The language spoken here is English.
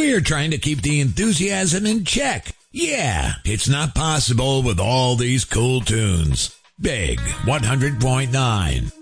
We're trying to keep the enthusiasm in check. Yeah, it's not possible with all these cool tunes. Big 100.9.